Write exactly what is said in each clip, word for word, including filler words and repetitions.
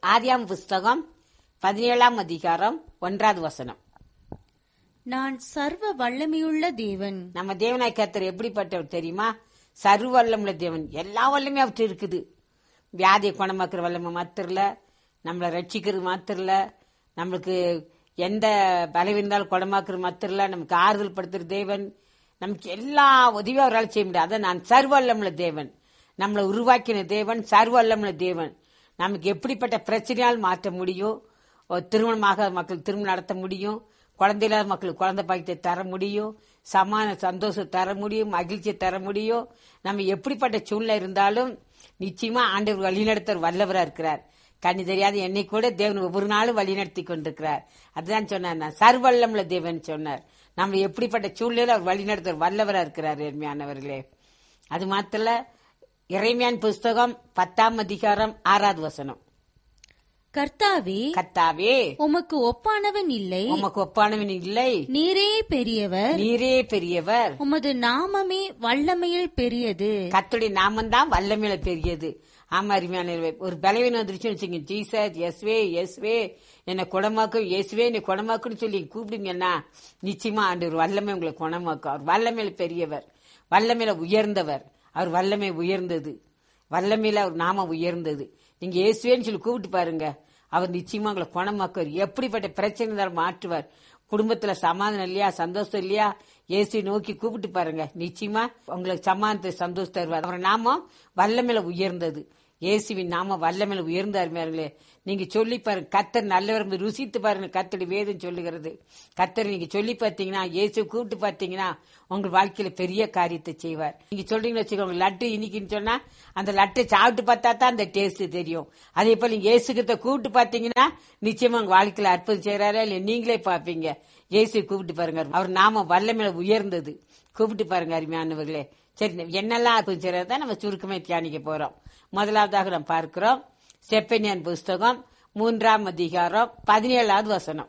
ஆதியாம் புஸ்தகம் பதினேழாம் அதிகாரம் ஒன்றாவது வசனம். நான் சர்வ வல்லமையுள்ள தேவன். நம்ம தேவனாய் கர்த்தர் எப்படிப்பட்டவர் தெரியுமா? சர்வ வல்லமுள்ள தேவன். எல்லா வல்லமே அவற்று இருக்குது. வியாதியை குணமாக்குற வல்லமை மாத்திரல, நம்மளை ரட்சிக்கிறது மாத்திரல, நம்மளுக்கு எந்த பலவீனாலும் குணமாக்குறது மாத்திரல, நமக்கு ஆறுதல் படுத்துற தேவன். நமக்கு எல்லா உதவியும் அவரால் செய்ய முடியாது. அதான் நான் சர்வ வல்லமுள்ள தேவன். நம்மளை உருவாக்கின தேவன் சர்வ வல்லமுள்ள தேவன். நமக்கு எப்படிப்பட்ட பிரச்சனையால் மாற்ற முடியும். திருமணமாக மக்கள் திருமணம் நடத்த முடியும். குழந்தை இல்லாத மக்களுக்கு குழந்தை பாக்கியத்தை தர முடியும். சமான சந்தோஷம் தர முடியும். மகிழ்ச்சியை தர முடியும். நம்ம எப்படிப்பட்ட சூழ்நிலை இருந்தாலும் நிச்சயமா ஆண்டவர் வழிநடத்தர் வல்லவரா இருக்கிறார். கண்ணி தெரியாத என்னை கூட தேவன் ஒவ்வொரு நாளும் வழிநடத்தி கொண்டிருக்கிறார். அதுதான் சொன்னார், நான் சர்வல்லமுள்ள தேவன் சொன்னார். நம்ம எப்படிப்பட்ட சூழ்நிலையில அவர் வழிநடத்தர் வல்லவரா இருக்கிறார். எளிமையானவர்களே, அது மாத்திர எரேமியாவின் புஸ்தகம் பத்தாம் அதிகாரம் ஆறாவது வசனம். கர்த்தாவே, கர்த்தாவே, உமக்கு ஒப்பானவன் இல்லை, உமக்கு ஒப்பானவன் இல்லை, நீரே பெரியவர், நீரே பெரியவர், உமது நாமமே வல்லமையில் பெரியது. கர்த்தருடைய நாமந்தான் வல்லமையில பெரியது. ஆமா, அருமையான ஒரு பலவீனம் வந்துருச்சுன்னு வச்சுங்க, ஜீசஸ் எஸ்வே எஸ்வே என்னை குணமாக்கும், இயேசுவே என்னை குணமாக்குன்னு சொல்லி கூப்பிடுங்கன்னா நிச்சயமா ஆண்டவர் வல்லமை உங்களை குணமாக்கும். அவர் வல்லமையில பெரியவர், வல்லமையில உயர்ந்தவர். அவர் வல்லமை உயர்ந்தது, வல்லமையில அவர் நாம உயர்ந்தது. நீங்க இயேசுவேன்னு சொல்லி கூப்பிட்டு பாருங்க, அவர் நிச்சயமா உங்களை குணமாக்குவார். எப்படிப்பட்ட பிரச்சனை இருந்தாலும் மாற்றுவார். குடும்பத்துல சமாதானம் இல்லையா, சந்தோஷம் இல்லையா, இயேசுவை நோக்கி கூப்பிட்டு பாருங்க, நிச்சயமா உங்களுக்கு சமாதானத்தை சந்தோஷம் தருவார். அவர் நாமம் வல்லமையில உயர்ந்தது. இயேசுவின் நாம வல்லமையில உயர்ந்தாருமே. நீங்க சொல்லி பாருங்க, கர்த்தர் நல்லவர் ருசித்து பாருங்க. கர்த்தருடைய வேதம் சொல்லுகிறது. கர்த்தர் நீங்க சொல்லி பார்த்தீங்கன்னா, இயேசு கூப்பிட்டு பார்த்தீங்கன்னா உங்க வாழ்க்கையில பெரிய காரியத்தை செய்வார். நீங்க சொல்றீங்கன்னு வச்சுக்கோங்க, லட்டு இன்னைக்குன்னு சொன்னா அந்த லட்டை சாப்பிட்டு பார்த்தா தான் அந்த டேஸ்ட் தெரியும். அதே போல நீங்க இயேசுகிட்ட கூப்பிட்டு பார்த்தீங்கன்னா நிச்சயமா உங்க வாழ்க்கையில அற்புதம் செய்யறாரா இல்ல நீங்களே பாப்பீங்க. இயேசு கூப்பிட்டு பாருங்க, அவர் நாம வல்லமையில உயர்ந்தது. கூப்பிட்டு பாருங்க அருமையானவர்களே. சரி, என்னெல்லாம் அற்புதம் செய்யறதா நம்ம சுருக்கமே தியானிக்க போறோம். முதலாவதாக நாம் பார்க்கிறோம் செப்பனியன் புஸ்தகம் மூன்றாம் அதிகாரம் பதினேழாவது வசனம்.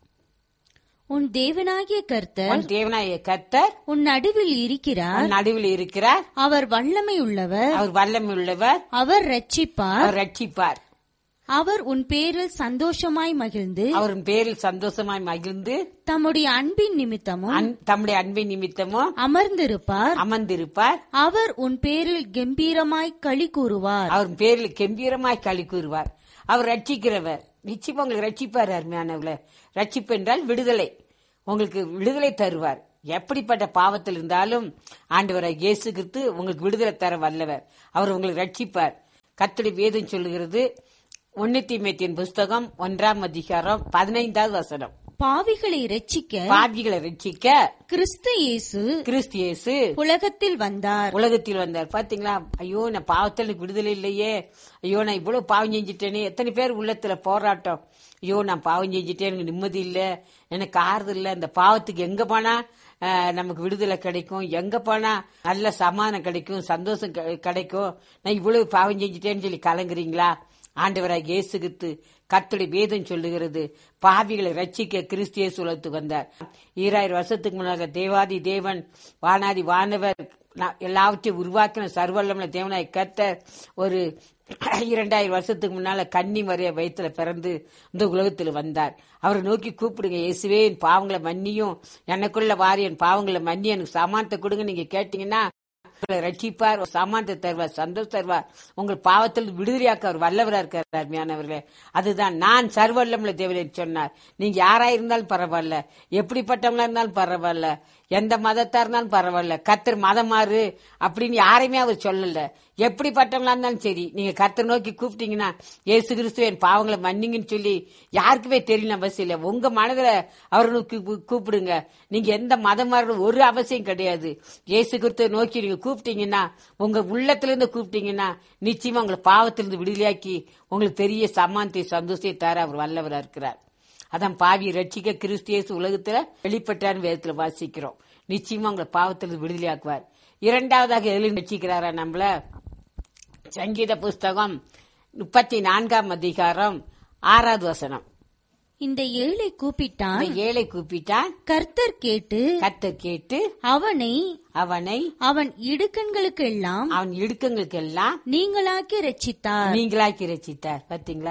உன் தேவனாகிய கர்த்தர், உன் தேவனாகிய கர்த்தர் உன் நடுவில் இருக்கிறார், உன் நடுவில் இருக்கிறார். அவர் வல்லமை உள்ளவர், அவர் வல்லமை உள்ளவர். அவர் ரட்சிப்பார், அவர் ரட்சிப்பார். அவர் உன் பேரில் சந்தோஷமாய் மகிழ்ந்து, அவர் பேரில் சந்தோஷமாய் மகிழ்ந்து தம்முடைய அன்பின் நிமித்தமும் தம்முடைய அன்பின் நிமித்தமும் அமர்ந்திருப்பார், அமர்ந்திருப்பார். அவர் உன் பேரில் கம்பீரமாய் களி கூறுவார், அவர் பேரில் கம்பீரமாய் களி கூறுவார். அவர் ரட்சிக்கிறவர். நிச்சயமா உங்களுக்கு ரட்சிப்பார். அருமையானவர்களே, ரட்சிப்பு என்றால் விடுதலை. உங்களுக்கு விடுதலை தருவார். எப்படிப்பட்ட பாவத்தில் இருந்தாலும் ஆண்டவராகிய இயேசு கிறிஸ்து உங்களுக்கு விடுதலை தர வல்லவர். அவர் உங்களுக்கு ரட்சிப்பார். கர்த்தருடைய வேதம் சொல்லுகிறது, ஒன்னு தீமோத்தேயுவின் புஸ்தகம் ஒன்றாம் அதிகாரம் பதினைந்தாவது வசனம். பாவிகளை ரட்சிக்க, பாவிகளை ரட்சிக்க கிறிஸ்து இயேசு கிறிஸ்து இயேசு உலகத்தில் வந்தார். உலகத்தில் வந்தார். பாத்தீங்களா? ஐயோ, நான் பாவத்தில் விடுதலை இல்லையே, ஐயோ நான் இவ்வளவு பாவம் செஞ்சுட்டேனே. எத்தனை பேர் உள்ளத்துல போராட்டம், ஐயோ நான் பாவம் செஞ்சுட்டேன், எனக்கு நிம்மதி இல்ல, எனக்கு ஆறுதல் இல்ல. இந்த பாவத்துக்கு எங்க போனா நமக்கு விடுதலை கிடைக்கும், எங்க போனா நல்ல சமாதானம் கிடைக்கும், சந்தோஷம் கிடைக்கும், நான் இவ்வளவு பாவம் செஞ்சுட்டேன்னு சொல்லி கலங்குறீங்களா? ஆண்டவராகிய இயேசு கிறிஸ்து கர்த்தருடைய வேதம் சொல்லுகிறது, பாவிகளை ரட்சிக்க கிறிஸ்து இயேசு உலகத்துக்கு வந்தார். ஈராயிரம் வருஷத்துக்கு முன்னாக தேவாதி தேவன், வானாதி வானவர் எல்லாவற்றையும் உருவாக்கின சர்வல்லமுள்ள தேவனாய் கர்த்தர் ஒரு இரண்டாயிரம் வருஷத்துக்கு முன்னால கன்னி மரிய வயிற்றுல பிறந்து இந்த உலகத்துல வந்தார். அவரை நோக்கி கூப்பிடுங்க, இயேசுவே என் பாவங்களை மன்னியும், எனக்குள்ள வாரி என் பாவங்களை மன்னி எனக்கு சமானத்தை கொடுங்க. நீங்க கேட்டீங்கன்னா ரட்சிப்பார், சமானத்தை தருவார், சந்தோஷம் தருவார். உங்கள் பாவத்தில் விடுதலையாக்க அவர் வல்லவரா இருக்கார். அருமையானவர்களே, அதுதான் நான் சர்வல்லமுள்ள தேவன் சொன்னார். நீங்க யாரா இருந்தாலும் பரவாயில்ல, எப்படிப்பட்டவங்களா இருந்தாலும் பரவாயில்ல, எந்த மதத்தா இருந்தாலும் பரவாயில்ல, கர்த்தர் மதம் மாறு அப்படின்னு யாரையுமே அவர் சொல்லல. எப்படிப்பட்டவங்களா இருந்தாலும் சரி, நீங்க கர்த்தர் நோக்கி கூப்பிட்டீங்கன்னா, இயேசு கிறிஸ்து என் பாவங்களை மன்னிங்கன்னு சொல்லி யாருக்குமே தெரியல அவசியம் இல்ல. உங்க மனதுல அவரை நோக்கி கூப்பிடுங்க. நீங்க எந்த மதம் மாற ஒரு அவசியம் கிடையாது. இயேசு கிறிஸ்துவை நோக்கி நீங்க கூப்பிட்டீங்கன்னா, உங்க உள்ளத்துல இருந்து கூப்பிட்டீங்கன்னா நிச்சயமா உங்களை பாவத்திலிருந்து விடுதலையாக்கி உங்களுக்கு பெரிய சமானத்தை சந்தோஷத்தை தர அவர் வல்லவரா இருக்கிறார். அதான் பாவி ரட்சிக்க கிறிஸ்து இயேசு உலகத்துல வெளிப்பட்டார் வேதத்துல வாசிக்கிறோம். நிச்சயமா உங்களை பாவத்திலிருந்து விடுதலையாக்குவார். இரண்டாவதாக எதிலும் ரட்சிக்கிறாரா நம்மள? சங்கீத புஸ்தகம் முப்பத்தி நான்காம் அதிகாரம் ஆறாவது வசனம். இந்த ஏழை கூப்பிட்டான், ஏழை கூப்பிட்டான், கர்த்தர் கேட்டு கர்த்தர் கேட்டு அவனை அவனை அவன் இடுக்கண்களுக்கெல்லாம் அவன் இடுக்கங்களுக்கெல்லாம் நீங்களாக்கி ரட்சித்தார். நீங்களாக்கி ரட்சித்தார். பாத்தீங்களா?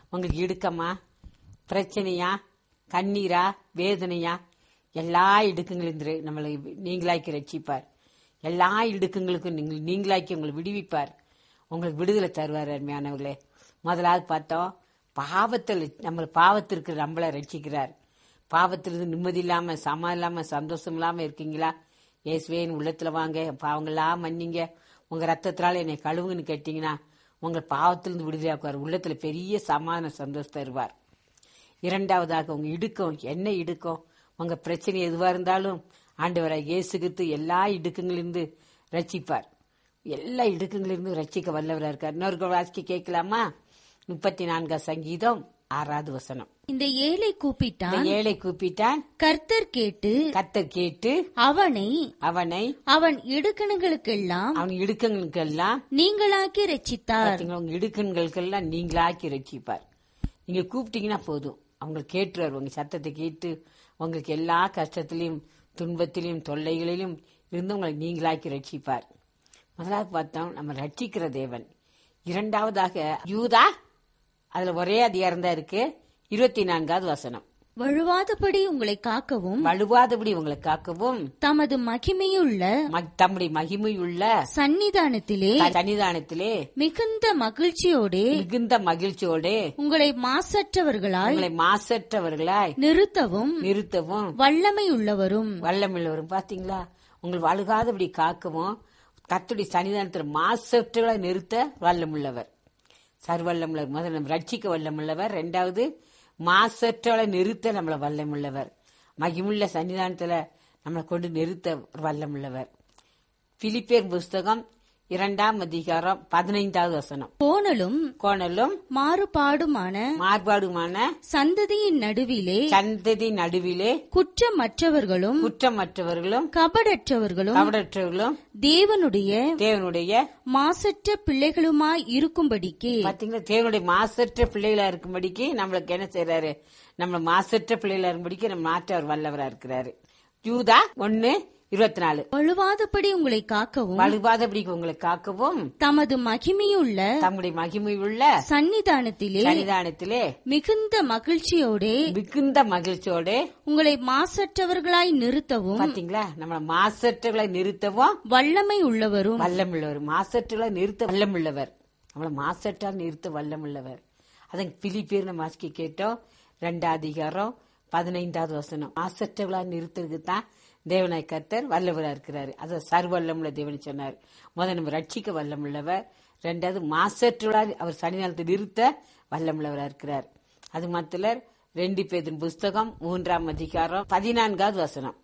உங்களுக்கு இடுக்கமா, பிரச்சனையா, கண்ணீரா, வேதனையா, எல்லா இடுக்கங்களிலிருந்து நம்மளை நீங்களாக்கி ரட்சிப்பார். எல்லா இடுக்கங்களுக்கும் நீங்கள் நீங்களாக்கி உங்களை விடுவிப்பார். உங்களுக்கு விடுதலை தருவார். அருமையானவர்களே, முதலாவது பார்த்தோம், பாவத்தில் நம்மளை பாவத்திற்கு நம்மளை ரட்சிக்கிறார். பாவத்திலிருந்து நிம்மதி இல்லாம, சமா இல்லாம, சந்தோஷம் இல்லாம இருக்கீங்களா? இயேசுவேன் உள்ளத்துல வாங்க, பாவங்கள்லாம் மன்னிங்க, உங்க ரத்தத்தினால என்னை கழுவுன்னு கேட்டீங்கன்னா உங்கள் பாவத்திலிருந்து விடுதலையாக்குவார். உள்ளத்துல பெரிய சமாதான சந்தோஷம் தருவார். இரண்டாவதாக, உங்க இடுக்கம் என்ன இடுக்கம், உங்க பிரச்சனை எதுவா இருந்தாலும் ஆண்டவராய் இயேசு கிறிஸ்து எல்லா இடுக்கங்களிலிருந்து ரட்சிப்பார். எல்லா இடுக்கங்களிலிருந்து ரட்சிக்க வல்லவராக இருக்கார். இன்னொரு வாசிக்க கேட்கலாமா? முப்பத்தி நான்காம் சங்கீதம் ஆறாவது வசனம். இந்த ஏழை கூப்பிட்டான், இந்த ஏழை கூப்பிட்டான், கர்த்தர் கேட்டு கர்த்தர் கேட்டு அவனை அவனை அவன் இடுக்கணுகளுக்கெல்லாம் அவன் இடுக்கங்களுக்கெல்லாம் நீங்களாக்கி ரட்சித்தார். பாத்தீங்களா? உங்க இடுக்கண்களுக்கெல்லாம் நீங்களாக்கி ரட்சிப்பார். நீங்க கூப்பிட்டீங்கன்னா போதும், அவங்க கேட்டுருவார். உங்க சத்தத்தை கேட்டு உங்களுக்கு எல்லா கஷ்டத்திலையும் துன்பத்திலையும் தொல்லைகளிலும் இருந்து உங்களை நீங்களாக்கி ரட்சிப்பார். முதலாவது பார்த்தோம், நம்ம ரட்சிக்கிற தேவன். இரண்டாவதாக யூதா, அதுல ஒரே அதிகாரம் தான் இருக்கு. இருபத்தி நான்காவது வசனம். வழுவாதபடி உங்களை காக்கவும் வழுவாதபடி உங்களை காக்கவும் தமது மகிமையுள்ள தம்முடைய மகிமையுள்ள சன்னிதானத்திலே சன்னிதானத்திலே மிகுந்த மகிழ்ச்சியோடே மிகுந்த மகிழ்ச்சியோடே உங்களை மாசற்றவர்களாய் உங்களை மாசற்றவர்களாய் நிறுத்தவும் நிறுத்தவும் வல்லமை உள்ளவரும் வல்லமுள்ளவரும். பாத்தீங்களா? உங்கள் வழுகாதபடி காக்கவும் கர்த்தருடைய சன்னிதானத்தில் மாசற்றவர்களாய் நிறுத்த வல்லமுள்ளவர், சர்வல்லமுள்ளவர். முதல்ல நம்ம ரட்சிக்க வல்லமுள்ளவர். ரெண்டாவது மாசற்றவளை நிறுத்த நம்மளை வல்லமுள்ளவர். மகிமுள்ள சன்னிதானத்துல நம்மளை கொண்டு நிறுத்த வல்லமுள்ளவர். பிலிப்பியர் புஸ்தகம் இரண்டாம் அதிகாரம் பதினைந்தாவது வசனம். கோணலும் கோணலும் மாறுபாடுமான மாறுபாடுமான சந்ததியின் நடுவிலே சந்ததி நடுவிலே குற்றமற்றவர்களும் குற்றமற்றவர்களும் கபடற்றவர்களும் கபடற்றவர்களும் தேவனுடைய தேவனுடைய மாசற்ற பிள்ளைகளுமாய் இருக்கும்படிக்கு. பாத்தீங்களா? தேவனுடைய மாசற்ற பிள்ளைகளா இருக்கும்படிக்கு நம்மளுக்கு என்ன செய்யறாரு? நம்ம மாசற்ற பிள்ளைகளா இருக்கும்படிக்கு நம்ம மாற்ற அவர் வல்லவரா இருக்கிறாரு. யூதா ஒன்னு இருபத்தி நாலு. வழுவாதபடி உங்களை காக்கவும் வழுவாதபடி உங்களை காக்கவும் தமது மகிமையுள்ள தம்முடைய மகிமையுள்ள சன்னிதானத்திலே சன்னிதானத்திலே மிகுந்த மகிழ்ச்சியோடே மிகுந்த மகிழ்ச்சியோட உங்களை மாசற்றவர்களாய் நிறுத்தவும். பாத்தீங்களா? நம்ம மாசற்றவர்களை நிறுத்தவும் வல்லமை உள்ளவரும் வல்லமுள்ளவர். மாசற்றவர்களை நிறுத்த வல்லமுள்ளவர். நம்மள மாசற்றால் நிறுத்த வல்லமுள்ளவர். அதன் பிலிப்பியர் நம்ம வாசிக்க கேட்டோம். ரெண்டாவது அதிகாரம் பதினைந்தாவது வசனம். மாசற்றவர்களா நிறுத்துறதுக்கு தான் தேவனாய் கர்த்தர் வல்லவரா இருக்கிறாரு. அது சர்வல்லமுள்ள தேவன் சொன்னார். முதல் நம்ம ரட்சிக்க வல்லமுள்ளவர். ரெண்டாவது மாசற்றவர்களா அவர் சன்னிதானத்தை நிறுத்த வல்லமுள்ளவரா இருக்கிறார். அது மாத்திர ரெண்டு பேரின் புஸ்தகம் மூன்றாம் அதிகாரம் பதினான்காவது வசனம்.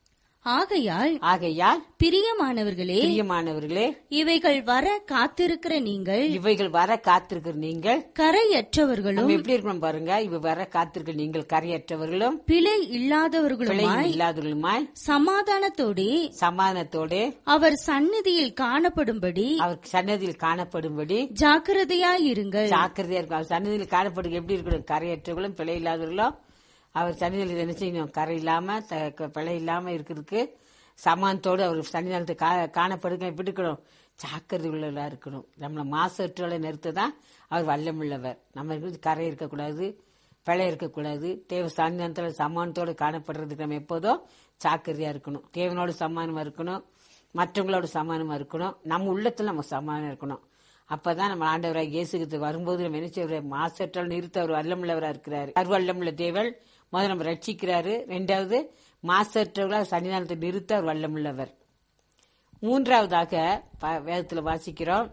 ஆகையால் ஆகையால் பிரியமானவர்களே பிரியமானவர்களே இவைகள் வர காத்திருக்கிற நீங்கள் இவைகள் வர காத்திருக்கிற நீங்கள் கரையற்றவர்களும் நம்ம எப்படி இருக்கணும் பாருங்க. இவ வர காத்திருக்கிற நீங்கள் கரையற்றவர்களும் பிழை பிழை இல்லாதவர்களுமாய் இல்லாதவர்களுமாய் சமாதானத்தோடே சமாதானத்தோடு அவர் சந்நிதியில் காணப்படும்படி அவர் சன்னதியில் காணப்படும்படி ஜாக்கிரதையாயிருங்கள். ஜாக்கிரதையா இருக்கும். அவர் சன்னதியில் காணப்படும் எப்படி இருக்கணும்? கரையற்றவர்களும் பிழை இல்லாதவர்களும் அவர் சன்னிதானத்தில் என்ன செய்யணும்? கரை இல்லாம பிழை இல்லாம இருக்கிறதுக்கு சமானத்தோடு அவர் சன்னிதானத்தை காணப்படுங்க எப்படி இருக்கணும்? ஜாக்கிரதை உள்ளவர்களா இருக்கணும். நம்மளை மாசற்றவளை நிறுத்ததான் அவர் வல்லமுள்ளவர். நம்ம கரை இருக்கக்கூடாது, பிழை இருக்கக்கூடாது. தேவ சன்னிதானத்தில் சமானத்தோடு காணப்படுறதுக்கு நம்ம எப்போதும் ஜாக்கிரதையா இருக்கணும். தேவனோடு சமானமா இருக்கணும், மற்றவங்களோட சமானமா இருக்கணும், நம்ம உள்ளத்துல நம்ம சமானம் இருக்கணும். அப்பதான் நம்ம ஆண்டவராக இயேசுக்கு வரும்போது நம்ம என்ன செய்ய மாசற்றால் நிறுத்த அவர் வல்லமுள்ளவரா இருக்கிறாரு. வல்லமுள்ள தேவன் முதல்ல நம்ம ரட்சிக்கிறாரு. ரெண்டாவது மாசற்றவர்களா சன்னிதானத்தை நிறுத்த அவர் வல்லமுள்ளவர். மூன்றாவதாக வேதத்துல வாசிக்கிறோம்.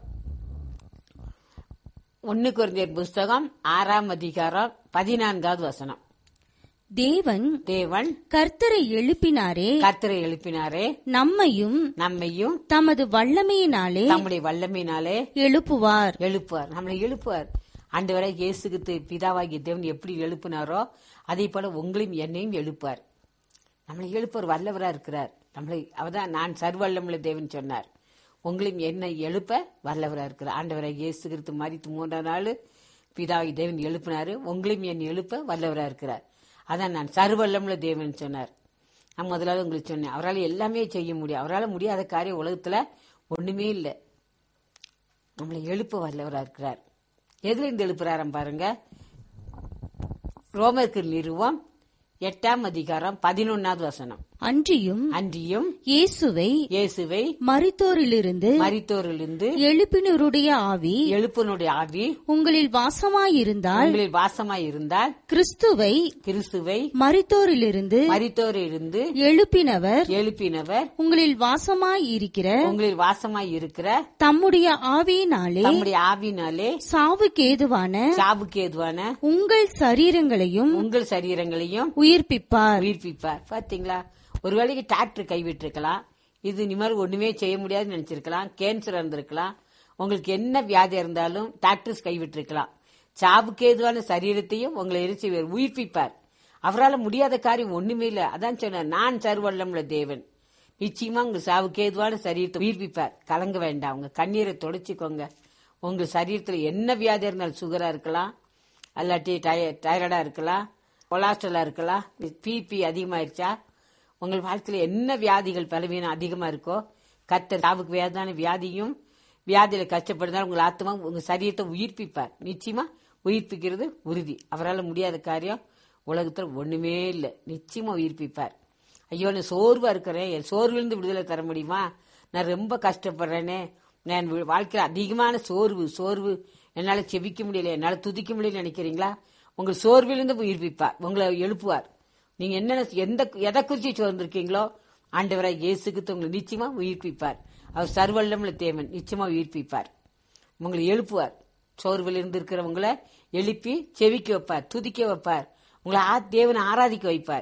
ஒன்னு கொரிந்தியர் புஸ்தகம் ஆறாம் அதிகாரம் பதினான்காவது வசனம். தேவன் தேவன் கர்த்தரை எழுப்பினாரே கர்த்தரை எழுப்பினாரே நம்மையும் நம்மையும் தமது வல்லமையினாலே நம்முடைய வல்லமையினாலே எழுப்புவார் எழுப்புவார் நம்மளை எழுப்புவார். ஆண்டவரை இயேசுக்கு பிதாவாகிய தேவன் எப்படி எழுப்பினாரோ அதே போல உங்களையும் என்னையும் எழுப்பார். நம்மளை எழுப்பவர் வல்லவரா இருக்கிறார். நம்மளை அவதான் நான் சர்வல்லமுள்ள தேவன் சொன்னார். உங்களையும் என்னை எழுப்ப வல்லவரா இருக்கிறார். ஆண்டவரை இயேசு கிறிஸ்து மரித்து மூன்றாம் நாள் பிதாவாகிய தேவன் எழுப்பினாரு. உங்களையும் என்னை எழுப்ப வல்லவரா இருக்கிறார். அதான் நான் சர்வல்லமுள்ள தேவன் சொன்னார். நான் முதலாவது உங்களுக்கு சொன்னேன், அவரால் எல்லாமே செய்ய முடியும். அவரால் முடியாத காரியம் உலகத்துல ஒண்ணுமே இல்லை. நம்மளை எழுப்ப வல்லவரா இருக்கிறார். எதுல இருந்து எழுப்புறாராம் பாருங்க. ரோமருக்கு நிறுவம் எட்டாம் அதிகாரம் பதினொன்னாவது வசனம். அன்றியும் அன்றியும் இயேசுவை இயேசுவை மரித்தோரிலிருந்து மரித்தோரிலிருந்து எழுப்பினருடைய ஆவி எழுப்பினுடைய ஆவி உங்களில் வாசமாயிருந்தால் உங்களில் வாசமாய் இருந்தால் கிறிஸ்துவை கிறிஸ்துவை மரித்தோரிலிருந்து மரித்தோரிலிருந்து எழுப்பினவர் எழுப்பினவர் உங்களில் வாசமாய் இருக்கிற உங்களில் வாசமாய் இருக்கிற தம்முடைய ஆவியினாலே தம்முடைய ஆவினாலே சாவுக்கு ஏதுவான சாவுக்கு ஏதுவான உங்கள் சரீரங்களையும் உங்கள் சரீரங்களையும் உயிர்ப்பிப்பார். உயிர்ப்பிப்பார். பாத்தீங்களா, ஒரு வேளைக்கு டாக்டர் கைவிட்டிருக்கலாம், இது நிமர் ஒண்ணுமே செய்ய முடியாதுன்னு நினைச்சிருக்கலாம், கேன்சர் இருந்திருக்கலாம், உங்களுக்கு என்ன வியாதி இருந்தாலும் டாக்டர்ஸ் கைவிட்டிருக்கலாம். சாவுக்கு ஏதுவான சரீரத்தையும் உங்களை எரிச்சு உயிர்ப்பிப்பார். அவரால் முடியாத காரியம் ஒண்ணுமே இல்ல. அதான் சொன்னார், நான் சர்வல்லமுள்ள தேவன். நிச்சயமா உங்க சாவுக்கு ஏதுவான சரீரத்தை உயிர்ப்பிப்பார். கலங்க வேண்டாம், உங்க கண்ணீரை தொடச்சிக்கோங்க. உங்க சரீரத்துல என்ன வியாதி இருந்தாலும், சுகரா இருக்கலாம், அல்லாட்டி டைராய்டா இருக்கலாம், கொலாஸ்ட்ரலா இருக்கலாம், பிபி அதிகமாயிருச்சா, உங்கள் வாழ்க்கையில என்ன வியாதிகள் பலவீனம் அதிகமா இருக்கோ, கர்த்தர் சாவுக்கு வேதான வியாதியும் வியாதியில கஷ்டப்படுதாலும் உங்கள் ஆத்மா உங்க சரீரத்தை உயிர்ப்பிப்பார். நிச்சயமா உயிர்ப்பிக்கிறது உறுதி. அவரால் முடியாத காரியம் உலகத்துல ஒண்ணுமே இல்லை. நிச்சயமா உயிர்ப்பிப்பார். ஐயோ, நான் சோர்வா இருக்கிறேன், என் சோர்விலிருந்து விடுதலை தர முடியுமா, நான் ரொம்ப கஷ்டப்படுறேனே, நான் வாழ்க்கையில அதிகமான சோர்வு சோர்வு என்னால செபிக்க முடியல, என்னால துதிக்க முடியல நினைக்கிறீங்களா, உங்கள் சோர்விலிருந்து உயிர்ப்பிப்பார், உங்களை எழுப்புவார். நீங்க என்ன எந்த எதை குறிச்சு சோர்ந்திருக்கீங்களோ ஆண்டவராய் இயேசுக்கு உங்களை நிச்சயமா உயிர்ப்பிப்பார். அவர் சர்வல்லமுள்ள தேவன், நிச்சயமா உயிர்ப்பிப்பார், உங்களை எழுப்புவார். சோர்வில் இருந்து இருக்கிறவங்களை எழுப்பி செவிக்க வைப்பார், துதிக்க வைப்பார், உங்களை தேவனை ஆராதிக்க வைப்பார்.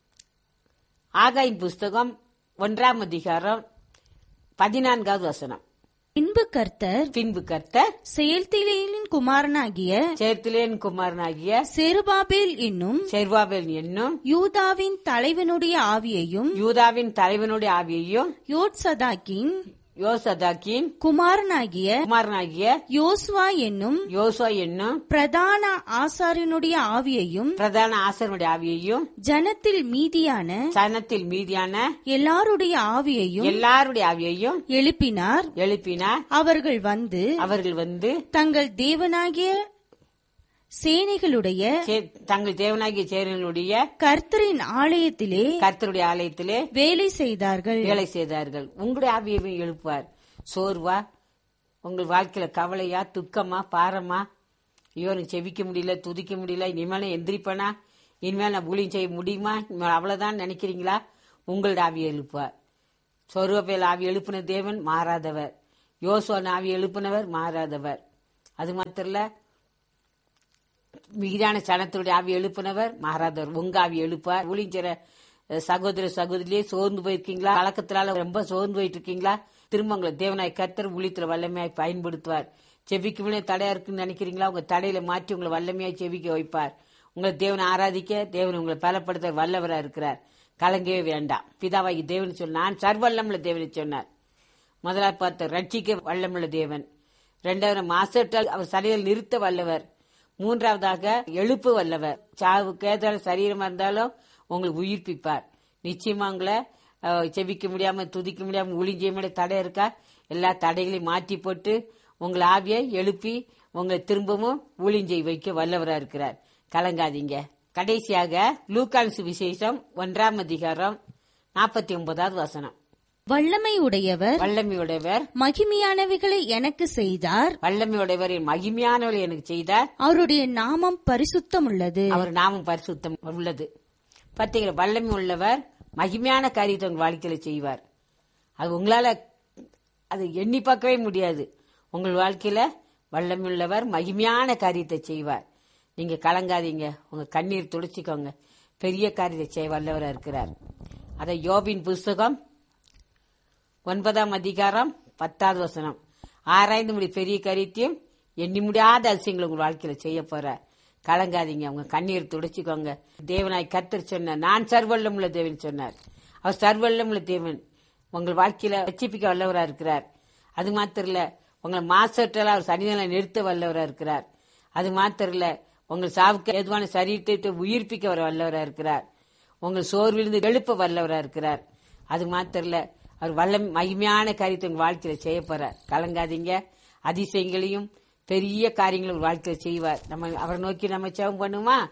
ஆகாயின் புஸ்தகம் ஒன்றாம் அதிகாரம் பதினான்காவது வசனம். பின்பு கர்த்தர் பின்பு கர்த்தர் செயல்திலேயின் குமாரனாகிய செயல்திலேயின் குமாரனாகிய செருபாபேல் என்னும் செருபாபேல் என்னும் யூதாவின் தலைவனுடைய ஆவியையும் யூதாவின் தலைவனுடைய ஆவியையும் யோத்சதாக்கின் யோசதாக்கின் குமாரனாகிய குமாரனாகிய யோசுவா என்னும் யோசுவா என்னும் பிரதான ஆசாரியனுடைய ஆவியையும் பிரதான ஆசாரியனுடைய ஆவியையும் ஜனத்தில் மீதியான சனத்தில் மீதியான எல்லாருடைய ஆவியையும் எல்லாருடைய ஆவியையும் எழுப்பினார் எழுப்பினார். அவர்கள் வந்து அவர்கள் வந்து தங்கள் தேவனாகிய சேனைகளுடைய தங்கள் தேவனாகிய சேனைகளுடைய கர்த்தரின் ஆலயத்திலே கர்த்தருடைய ஆலயத்திலே வேலை செய்தார்கள் வேலை செய்தார்கள். உங்களுடைய ஆவியை எழுப்புவார். சோர்வா, உங்கள் வாழ்க்கையில கவலையா, துக்கமா, பாரமா, ஐயோ எனக்கு செவிக்க முடியல, துதிக்க முடியல, இனிமேல எந்திரிப்பனா, இனிமேல் நான் ஊழியம் செய்ய முடியுமா, இனிமேல் அவ்வளவுதான் நினைக்கிறீங்களா, உங்களுடைய ஆவியை எழுப்புவார். சொருவப்பேல் ஆவி எழுப்பின தேவன் மாறாதவர். யோசுவா ஆவி எழுப்பினவர் மாறாதவர். அது மாத்திரம் இல்ல, மிகுதியான சனத்துடைய ஆவி எழுப்பினவர் மாறாதவர். உங்க ஆவி எழுப்பார். ஊழியர் சகோதர சகோதரியே சோர்ந்து போயிருக்கீங்களா, கலக்கத்தினால ரொம்ப சோர்ந்து போயிட்டு இருக்கீங்களா, திரும்ப உங்களை தேவனாய் கர்த்தர் ஊழியத்துல வல்லமையாய் பயன்படுத்துவார். செவிக்கு தடையா இருக்குன்னு நினைக்கிறீங்களா, உங்க தடையில மாற்றி உங்களை வல்லமையாய் செவிக்க வைப்பார். உங்களை தேவனை ஆராதிக்க தேவன் உங்களை பலப்படுத்த வல்லவரா இருக்கிறார். கலங்கவே வேண்டாம். பிதாவாகி தேவன் சொன்ன நான் சர்வல்லமுள்ள தேவனை சொன்னார். முதலாவது பார்த்த ரட்சிக்க வல்லமுள்ள தேவன். இரண்டாவது மாசட்டால் அவர் சரையில் நிறுத்த வல்லவர். மூன்றாவதாக எழுப்பு வல்லவர். சாவு கேதால சரீரமா இருந்தாலும் உங்களுக்கு உயிர்ப்பிப்பார். நிச்சயமா உங்களை செவிக்க முடியாம துதிக்க முடியாம ஊழியம் செய்ய தடை இருக்கா, எல்லா தடைகளையும் மாற்றி போட்டு உங்களை ஆவியை எழுப்பி உங்களை திரும்பவும் ஊழியம் செய்ய வைக்க வல்லவரா இருக்கிறார். கலங்காதீங்க. கடைசியாக லூக்கான் சுவிசேஷம் ஒன்றாம் அதிகாரம் நாற்பத்தி ஒன்பதாவது வசனம். வல்லமை உடையவர் வல்லமை உடையவர் மகிமையானவைகளை எனக்கு செய்தார். வல்லமை உடையவர் மகிமையானவர்களை எனக்கு செய்தார். அவருடைய நாமம் பரிசுத்தம் உள்ளது. அவர் நாமம் பரிசுத்தம் உள்ளது. பார்த்தீங்களா, வல்லமை உள்ளவர் மகிமையான காரியத்தை உங்க வாழ்க்கையில செய்வார். அது உங்களால அது எண்ணி பார்க்கவே முடியாது. உங்கள் வாழ்க்கையில வல்லமை உள்ளவர் மகிமையான காரியத்தை செய்வார். நீங்க கலங்காதீங்க. உங்க கண்ணீர் துடைச்சிக்கோங்க. பெரிய காரியத்தை செய்ய வல்லவரா இருக்கிறார். அதை யோபின் புஸ்தகம் ஒன்பதாம் அதிகாரம் பத்தாவது வசனம். ஆராய்ந்து முடி பெரிய காரியத்தையும் எண்ணி முடியாத அதிசயங்களை உங்க வாழ்க்கையில செய்ய போற. கலங்காதீங்க. உங்க கண்ணீர் துடைச்சிக்கோங்க. தேவனாய் கர்த்தர் சொன்ன நான் சர்வல்லமுள்ள தேவன் சொன்னார். அவர் சர்வல்லமுள்ள தேவன் உங்கள் வாழ்க்கையில ரட்சிப்பிக்க வல்லவரா இருக்கிறார். அது மாத்திரம் இல்ல, உங்களை மாசற்றால அவர் சனிதனை நிறுத்த வல்லவரா இருக்கிறார். அது மாத்திரம் இல்ல, உங்கள் சாவுக்கு ஏதுவான சரீரத்தை உயிர்ப்பிக்க வர வல்லவரா இருக்கிறார். உங்கள் சோர்விலிருந்து எழுப்ப வல்லவரா இருக்கிறார். அது மாத்திரம் இல்ல, அவர் வல்ல மகிமையான காரியத்தை உங்க வாழ்க்கையில செய்ய போறார். கலங்காதீங்க. அதிசயங்களையும் பெரிய காரியங்களும் வாழ்க்கையில செய்வார். நம்ம அவரை நோக்கி நம்ம ஜெபம் பண்ணுமா?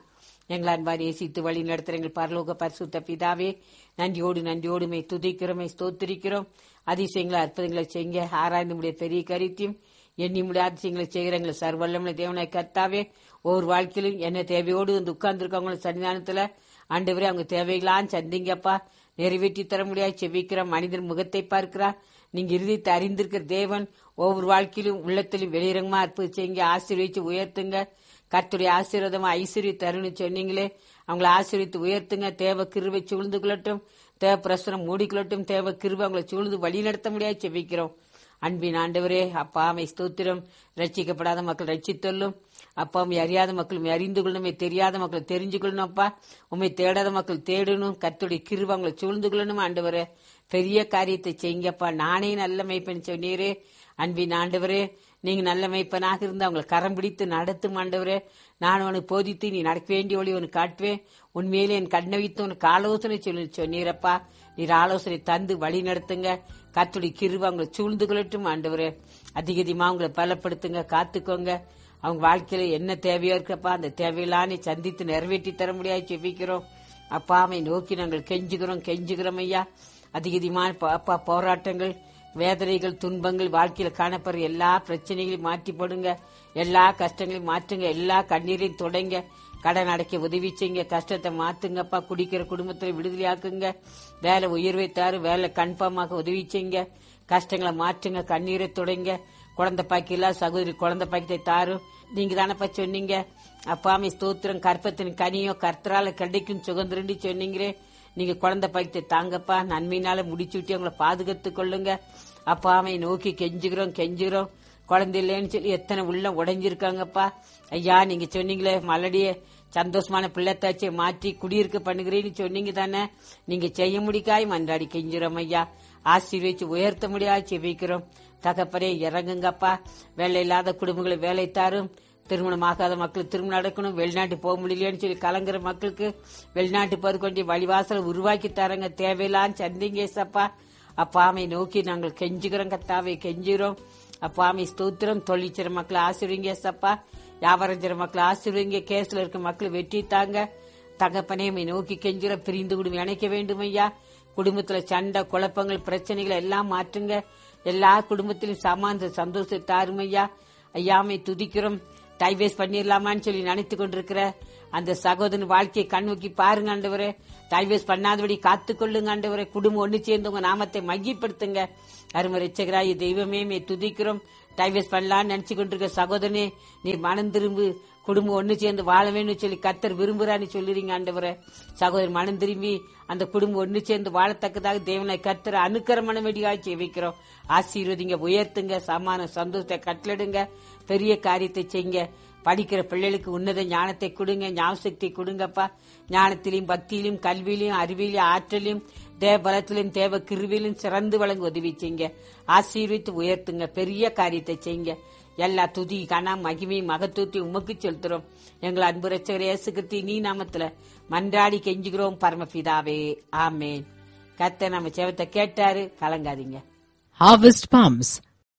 எங்கள் அன்பார் நேசித்து வழி நடத்துகிற எங்கள் பரலோக பரிசுத்த பிதாவே, நன்றியோடு நன்றியோடுமை துதிக்கிறோமே ஸ்தோத்திரிக்கிறோம். அதிசயங்களை அற்புதங்களை செய்ய ஆராய்ந்து முடிய பெரிய கருத்தியும் எண்ணி முடியாத அதிசயங்களை செய்கிற எங்களை சர்வல்லமுள்ள தேவனாய் கர்த்தாவே, ஒவ்வொரு வாழ்க்கையிலும் என்ன தேவையோடு வந்து உட்கார்ந்துருக்கவங்கள சன்னிதானத்துல ஆண்டவரே அவங்க தேவைகளான்னு சந்திங்கப்பா, நிறைவேற்றி தர முடியாது செவிக்கிற மனிதன் முகத்தை பார்க்கிறா. நீங்க இறுதித்தை அறிந்திருக்கிற தேவன். ஒவ்வொரு வாழ்க்கையிலும் உள்ளத்திலும் வெளியிறங்கமா அற்புதம் செய்யுங்க, ஆசீர்வதிச்சு உயர்த்துங்க. கர்த்தருடைய ஆசீர்வாதமா ஐஸ்வர்ய தருன்னு சொன்னீங்களே, அவங்களை ஆசீர்வித்து உயர்த்துங்க. தேவ கிருவை சூழ்ந்து கொள்ளட்டும், தேவ பிரசனம் மூடிக்கொள்ளட்டும். தேவ கிருவை அவங்களை சூழ்ந்து வழி நடத்த முடியாது செவிக்கிறோம். அன்பின் ஆண்டவரே, அப்பா அமை ஸ்தோத்திரம். ரட்சிக்கப்படாத மக்கள் ரட்சித்தொல்லும் அப்பா, உண்மை அறியாத மக்கள் அறிந்து கொள்ளணும், தெரியாத மக்கள் தெரிஞ்சு கொள்ளணும். அப்பா, உண்மை தேடாத மக்கள் தேடணும். கர்த்தருடைய கிருபை அவங்களை சூழ்ந்து கொள்ளணும். ஆண்டவரே, பெரிய காரியத்தை செய்யுங்கப்பா. நானே நல்ல மெய்ப்பன் சொன்னீரே. அன்பின் ஆண்டவரே, நீங்க நல்ல மெய்ப்பனாக இருந்து அவங்களை கரம் பிடித்து நடத்தும். ஆண்டவரே, நான் உனக்கு போதித்து நீ நடக்க வேண்டிய ஒளி உனக்கு காட்டுவேன். உண்மையிலே என் கண்ணை வைத்து உனக்கு ஆலோசனை சொல்லி சொன்னீரப்பா. நீர் ஆலோசனை தந்து வழி நடத்துங்க. கர்த்தருடைய கிருபை அவங்களை சூழ்ந்து கொள்ளட்டும். ஆண்டவரே, அதிக அதிகமா அவங்களை பலப்படுத்துங்க, காத்துக்கோங்க. அவங்க வாழ்க்கையில என்ன தேவையோ இருக்கப்பா, அந்த தேவையெல்லாம் நீ சந்தித்து நிறைவேற்றி தர முடியாது செபிக்கிறோம். அப்பாவை நோக்கி நாங்கள் கெஞ்சுகிறோம் கெஞ்சுகிறோம் ஐயா. அதிக அதிகமான அப்பா போராட்டங்கள், வேதனைகள், துன்பங்கள், வாழ்க்கையில காணப்படுற எல்லா பிரச்சனைகளையும் மாற்றி போடுங்க. எல்லா கஷ்டங்களையும் மாற்றுங்க. எல்லா கண்ணீரையும் தொடங்க. கடன் அடைக்க உதவி செய்யுங்க. கஷ்டத்தை மாத்துங்கப்பா. குடிக்கிற குடும்பத்துல விடுதலையாக்குங்க. வேலை உயர்வை தாரு. வேலை கன்ஃபார்மாக உதவி செய்யுங்க. கஷ்டங்களை மாற்றுங்க. கண்ணீரை தொடங்க. குழந்தை பாக்கி இல்ல சகோதரி குழந்தை பாக்கியத்தை தாரு. நீங்க தானப்பா சொன்னீங்க, அப்பாமை ஸ்தோத்திரம் கற்பத்தின் கனியோ கர்த்தரால கிடைக்கும் சுகந்திரண்டி சொன்னீங்களே. நீங்க குழந்தை பாக்கியத்தை தாங்கப்பா. நன்மையினால முடிச்சு விட்டு அவங்களை பாதுகாத்து கொள்ளுங்க. அப்பாமை நோக்கி கெஞ்சுகிறோம் கெஞ்சுகிறோம். குழந்தை இல்லைன்னு சொல்லி எத்தனை உள்ள உடைஞ்சிருக்காங்கப்பா. ஐயா, நீங்க சொன்னீங்களே மலடிய சந்தோஷமான பிள்ளைத்தாச்சியை மாற்றி குடியிருக்க பண்ணுகிறேன்னு சொன்னீங்க தானே. நீங்க செய்ய முடிக்காய் மன்றாடி கெஞ்சுறோம் ஐயா. ஆசீர்வதிச்சு உயர்த்த முடியாது செபிக்கிறோம். தகப்பனே இறங்குங்கப்பா. வேலை இல்லாத குடும்பங்களை வேலை தாரும். திருமணம் ஆகாத மக்கள் திருமணம் நடக்கணும். வெளிநாட்டு போக முடியலன்னு சொல்லி கலங்குற மக்களுக்கு வெளிநாட்டு போறது கொண்டு வழிவாசலை உருவாக்கி தரங்க. தேவையில்லான்னு சந்திங்க ஏசப்பா. அப்பாமை நோக்கி நாங்கள் கெஞ்சுகிறோம் கத்தாவை கெஞ்சுகிறோம். அப்பாமை ஸ்தோத்திரம். தொழிற்சிற மக்களை ஆசீர்வதிங்க ஏசப்பா. வியாபாரஞ்சிற மக்களை ஆசீர்வதிங்க. கேஸ்ல இருக்க மக்களை வெற்றி தாங்க. தகப்பனே நோக்கி கெஞ்சுகிறோம். பிரிந்து குடும்பம் இணைக்க வேண்டும் ஐயா. குடும்பத்துல சண்டை குழப்பங்கள் பிரச்சனைகளை எல்லாம் மாற்றுங்க. எல்லா குடும்பத்திலும் சமாந்த சந்தோஷத்தை தாருமையா. ஐயாமை துதிக்கிறோம். டைவேஸ் பண்ணிடலாமான்னு சொல்லி நினைத்து கொண்டிருக்கிற அந்த சகோதரன் வாழ்க்கையை கண்நோக்கி பாருங்க ஆண்டவரே. டைவேஸ் பண்ணாதபடி காத்துக்கொள்ளுங்க ஆண்டவரே. குடும்பம் ஒண்ணு சேர்ந்து உங்க நாமத்தை மையப்படுத்துங்க. அருமை ரட்சகராய தெய்வமே மே துதிக்கிறோம். டைவேஸ் பண்ணலான்னு நினைச்சு கொண்டிருக்கிற சகோதரனே, நீ மனம் திரும்பு. குடும்பம் ஒண்ணு சேர்ந்து வாழ வேணும்னு சொல்லி கர்த்தர் விரும்புறான்னு சொல்லிறீங்க ஆண்டவரே. சகோதரர் மனம் திரும்பி அந்த குடும்பம் ஒண்ணு சேர்ந்து வாழத்தக்கதாக தேவனை கர்த்தர் அனுக்கிரமண வேண்டியாக செய்விக்கிறோம். ஆசீர்வதிங்க, உயர்த்துங்க, சமான சந்தோஷத்தை கட்டளிடுங்க. பெரிய காரியத்தை செய்யுங்க. படிக்கிற பிள்ளைகளுக்கு உன்னத ஞானத்தை கொடுங்க, ஞாபகத்தை கொடுங்கப்பா. ஞானத்திலையும் பக்தியிலும் கல்வியிலும் அறிவியலும் ஆற்றலையும் தேவ பலத்திலும் தேவ கிருவிலும் சிறந்து வழங்க உதவி செய்யுங்க. ஆசீர்வித்து உயர்த்துங்க. பெரிய காரியத்தை செய்யுங்க. எல்லா துதி கனா மகிமை மகத்துவத்தை உமக்கு செலுத்துறோம். எங்கள் அன்பு ரட்சகர் இயேசு கிறிஸ்து நீ நாமத்துல மன்றாடி கெஞ்சுகிறோம் பரமபிதாவே, ஆமேன். கர்த்தர் நம்ம ஜெபத்தை கேட்டாரு, கலங்காதீங்க. Harvest Pumps.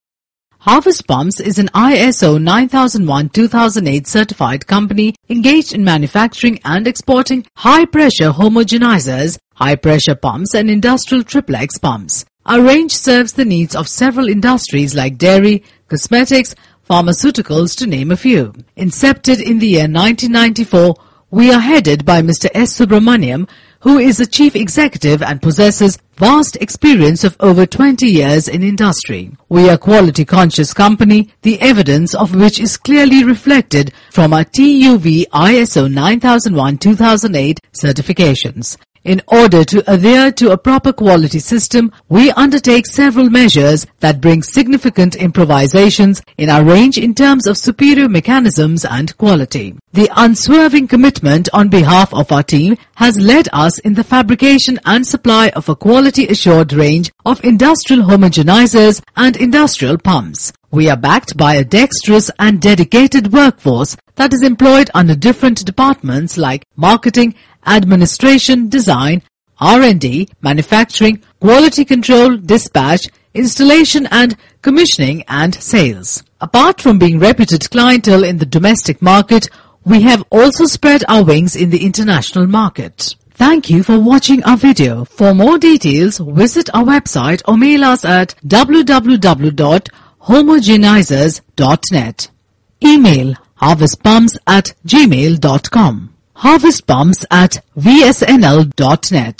Harvest Pumps is an I S O nine thousand one two thousand eight certified company engaged in manufacturing and exporting high-pressure homogenizers, high-pressure pumps and industrial triplex pumps. Our range serves the needs of several industries like dairy, cosmetics, pharmaceuticals to name a few. Incepted in the year nineteen ninety-four, we are headed by Mister S. Subramaniam, who is a chief executive and possesses vast experience of over twenty years in industry. We are a quality conscious company, the evidence of which is clearly reflected from our T U V I S O nine thousand one two thousand eight certifications. In order to adhere to a proper quality system, we undertake several measures that bring significant improvisations in our range in terms of superior mechanisms and quality. The unswerving commitment on behalf of our team has led us in the fabrication and supply of a quality-assured range of industrial homogenizers and industrial pumps. We are backed by a dexterous and dedicated workforce that is employed under different departments like marketing, administration, design, R and D, manufacturing, quality control, dispatch, installation and commissioning and sales. Apart from being reputed clientele in the domestic market, We have also spread our wings in the international market. Thank you for watching our video. For more details, visit our website or mail us at w w w dot homogenizers dot net. Email harvestpumps at gmail dot com. harvestpumps at v s n l dot net.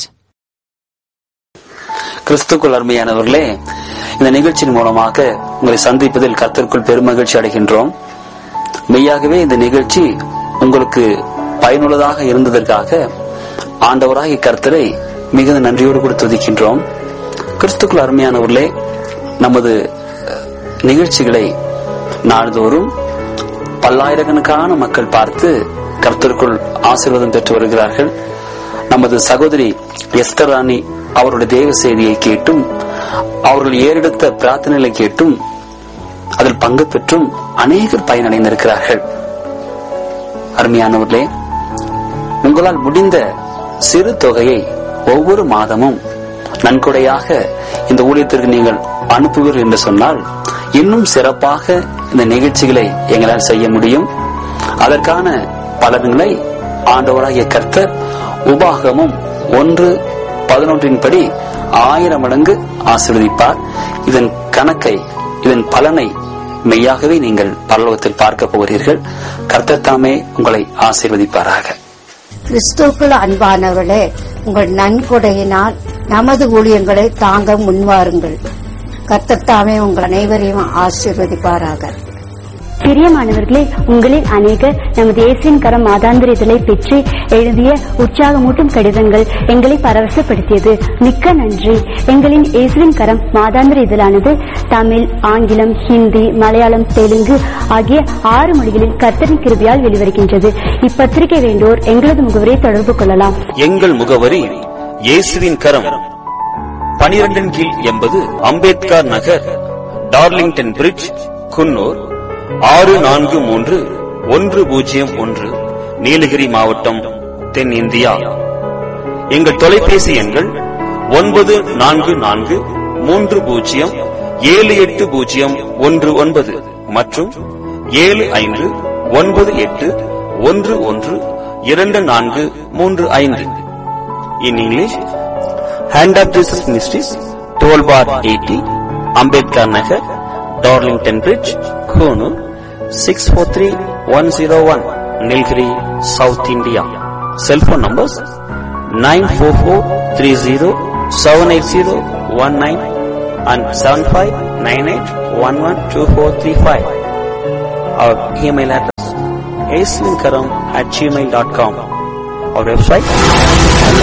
கிறிஸ்துக்குள் அருமையானவர்களே, இந்த நிகழ்ச்சியின் மூலமாக உங்களை சந்திப்பதில் கர்த்தருக்குள் பெருமகிழ்ச்சி அடைகின்றோம். மெய்யாகவே இந்த நிகழ்ச்சி உங்களுக்கு பயனுள்ளதாக இருந்ததற்காக ஆண்டவராகிய கர்த்தரை மிகுந்த நன்றியோடு கூட துதிக்கின்றோம். கிறிஸ்துக்குள் அருமையானவர்களே, நமது நிகழ்ச்சிகளை நாள்தோறும் பல்லாயிரக்கணக்கான மக்கள் பார்த்து கர்த்தருக்குள் ஆசீர்வாதம் பெற்று வருகிறார்கள். நமது சகோதரி எஸ்தர் ராணி அவருடைய தேவ செய்தியை கேட்டும் அவர்கள் ஏறெடுத்த பிரார்த்தனைகளை கேட்டும் அதில் பங்கு பெற்றும் அநேகர் பயனடைந்திருக்கிறார்கள். அருமையானவர்களே, உங்களால் முடிந்த சிறு தொகையை ஒவ்வொரு மாதமும் நன்கொடையாக இந்த ஊழியத்திற்கு நீங்கள் அனுப்புவீர்கள் என்று சொன்னால் இன்னும் சிறப்பாக இந்த நிகழ்ச்சிகளை எங்களால் செய்ய முடியும். அதற்கான பலன்களை ஆண்டவராகிய கர்த்தர் உபாகமும் ஒன்று பதினொன்றின் படி ஆயிரம் மடங்கு ஆசீர்வதிப்பார். இதன் கணக்கை, இதன் பலனை மெய்யாகவே நீங்கள் பரலோகத்தில் பார்க்க போகிறீர்கள். கர்த்தர் தாமே உங்களை ஆசீர்வதிப்பாராக. கிறிஸ்துவுக்குள் அன்பானவர்களே, உங்கள் நன்கொடையினால் நமது ஊழியங்களை தாங்க முன்வாருங்கள். கர்த்தர் தாமே உங்கள் அனைவரையும் ஆசீர்வதிப்பாராக. பிரியமானவர்களே, உங்களில் அநேகர் நமது இயேசுவின் கரம் மாதாந்திர இதழை பெற்று எழுதிய உற்சாகமூட்டும் கடிதங்கள் எங்களை பரவசப்படுத்தியது. மிக்க நன்றி. எங்களின் இயேசுவின் கரம் மாதாந்திர இதழானது தமிழ், ஆங்கிலம், ஹிந்தி, மலையாளம், தெலுங்கு ஆகிய ஆறு மொழிகளில் கர்த்தரின் கிருபையால் வெளிவருகின்றது. இப்பத்திரிகை வேண்டோர் எங்களது முகவரியை தொடர்பு கொள்ளலாம். எங்கள் முகவரி இயேசுவின் கரம், பனிரெண்டின் கீழ் எண்பது அம்பேத்கர் நகர், டார்லிங்டன் பிரிட்ஜ், குன்னூர் ஆறு நான்கு மூன்று ஒன்று பூஜ்ஜியம் ஒன்று, நீலகிரி மாவட்டம், தென் இந்தியா. எங்கள் தொலைபேசி எண்கள் ஒன்பது நான்கு நான்கு மூன்று பூஜ்ஜியம் ஏழு எட்டு பூஜ்ஜியம் ஒன்று ஒன்பது மற்றும் ஏழு ஐந்து ஒன்பது எட்டு ஒன்று ஒன்று இரண்டு நான்கு மூன்று ஐந்து. In English, hand of Jesus ministries, twelve bar eighty, Ambedkar Nagar, Darlington bridge, Coonoor six four three one zero one, Nilgiri, south India. Cellphone numbers nine four four three zero seven eight zero one nine and seven five nine eight one one two four three five. Our email address aislinkaram at gmail dot com. Our website